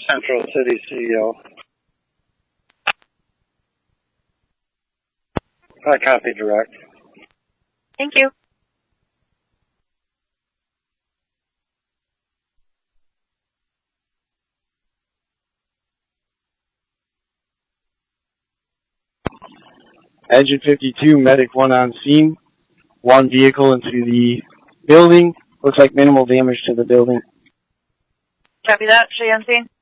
Central City CEO. I copy direct. Thank you. Engine 52, medic 1 on scene. 1 vehicle into the building. Looks like minimal damage to the building. Copy that. Cheyenne scene.